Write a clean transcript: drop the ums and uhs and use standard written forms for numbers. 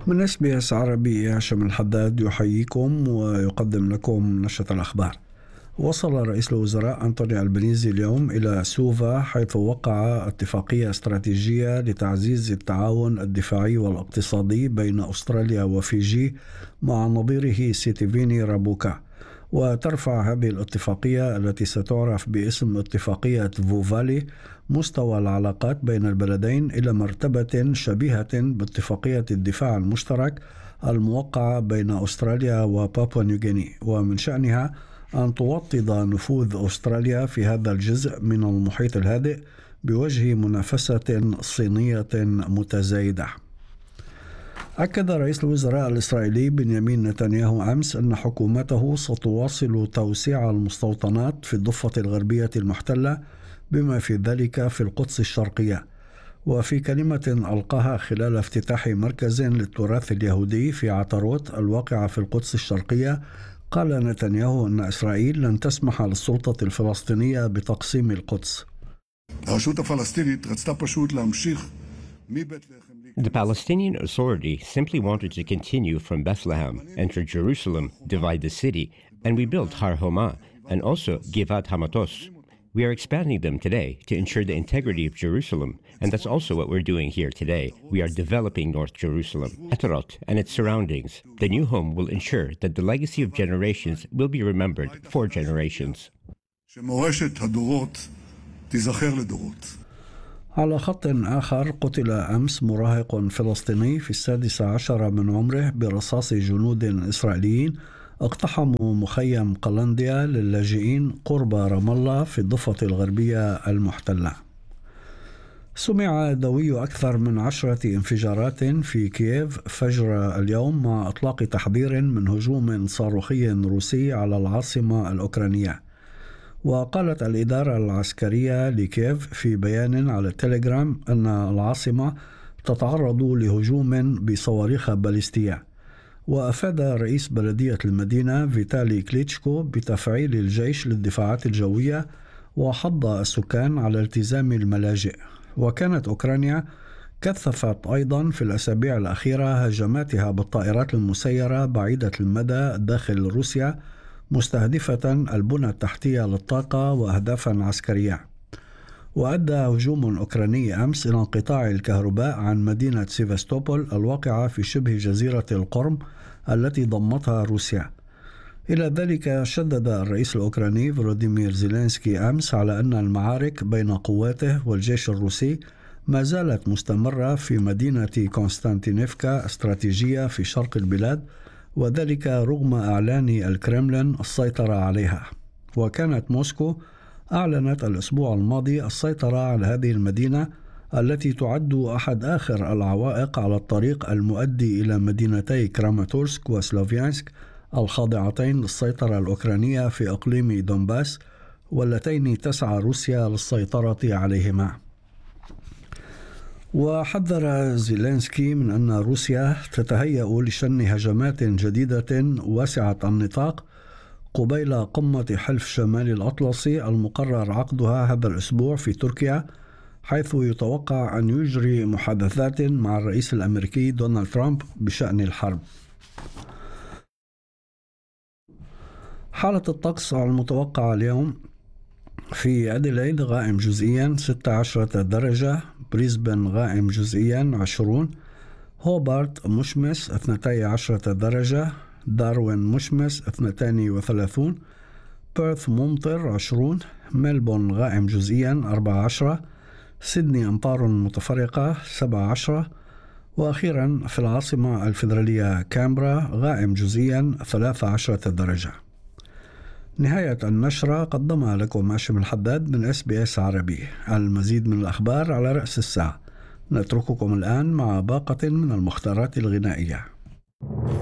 من SBS عربي هاشم الحداد يحييكم ويقدم لكم نشرة الأخبار. وصل رئيس الوزراء أنطوني ألبانيزي اليوم إلى سوفا، حيث وقع اتفاقية استراتيجية لتعزيز التعاون الدفاعي والاقتصادي بين أستراليا وفيجي مع نظيره سيتيفيني رابوكا. وترفع هذه الاتفاقية التي ستعرف باسم اتفاقية فوفالي مستوى العلاقات بين البلدين إلى مرتبة شبيهة باتفاقية الدفاع المشترك الموقعة بين أستراليا وبابوا نيوغيني، ومن شأنها أن توطد نفوذ أستراليا في هذا الجزء من المحيط الهادئ بوجه منافسة صينية متزايدة. أكد رئيس الوزراء الإسرائيلي بنيامين نتنياهو أمس أن حكومته ستواصل توسيع المستوطنات في الضفة الغربية المحتلة بما في ذلك في القدس الشرقية. وفي كلمة ألقاها خلال افتتاح مركز للتراث اليهودي في عطروت الواقعة في القدس الشرقية، قال نتنياهو أن إسرائيل لن تسمح للسلطة الفلسطينية بتقسيم القدس. The Palestinian Authority simply wanted to continue from Bethlehem, enter Jerusalem, divide the city, and we built Har Homa and also Givat Hamatos. We are expanding them today to ensure the integrity of Jerusalem, and that's also what we're doing here today. We are developing North Jerusalem, Atarot, and its surroundings. The new home will ensure that the legacy of generations will be remembered for generations. على خط آخر، قتل أمس مراهق فلسطيني في 16 من عمره برصاص جنود إسرائيليين اقتحموا مخيم قلنديا للاجئين قرب رام الله في الضفة الغربية المحتلة. سمع دوي أكثر من 10 انفجارات في كييف فجر اليوم مع إطلاق تحذير من هجوم صاروخي روسي على العاصمة الأوكرانية. وقالت الإدارة العسكرية لكييف في بيان على التليجرام أن العاصمة تتعرض لهجوم بصواريخ باليستية. وأفاد رئيس بلدية المدينة فيتالي كليتشكو بتفعيل الجيش للدفاعات الجوية وحض السكان على التزام الملاجئ. وكانت أوكرانيا كثفت أيضا في الأسابيع الأخيرة هجماتها بالطائرات المسيرة بعيدة المدى داخل روسيا، مستهدفة البنى التحتية للطاقة وأهدافا عسكرية. وأدى هجوم أوكراني أمس إلى انقطاع الكهرباء عن مدينة سيفاستوبول الواقعة في شبه جزيرة القرم التي ضمتها روسيا. إلى ذلك شدد الرئيس الأوكراني فلوديمير زيلينسكي أمس على أن المعارك بين قواته والجيش الروسي ما زالت مستمرة في مدينة كونستانتينيفكا استراتيجية في شرق البلاد، وذلك رغم إعلان الكرملين السيطرة عليها. وكانت موسكو أعلنت الأسبوع الماضي السيطرة على هذه المدينة التي تعد أحد آخر العوائق على الطريق المؤدي إلى مدينتي كراماتورسك وسلوفيانسك الخاضعتين للسيطرة الأوكرانية في إقليم دونباس، واللتين تسعى روسيا للسيطرة عليهما. وحذر زيلينسكي من أن روسيا تتهيأ لشن هجمات جديدة واسعة النطاق قبيل قمة حلف شمال الأطلسي المقرر عقدها هذا الأسبوع في تركيا، حيث يتوقع أن يجري محادثات مع الرئيس الأمريكي دونالد ترامب بشأن الحرب. حالة الطقس المتوقعة اليوم: في أديلايد غائم جزئيا 16 درجة، بريسبن غائم جزئيا 20، هوبارت مشمس 12 درجة، داروين مشمس 32، بيرث ممطر 20، ملبورن غائم جزئيا 14، سيدني أمطار متفرقة 17، وأخيرا في العاصمة الفيدرالية كامبرا غائم جزئيا 13 درجة. نهاية النشرة قدمها لكم هاشم الحداد من SBS عربي. المزيد من الأخبار على رأس الساعة. نترككم الآن مع باقة من المختارات الغنائية.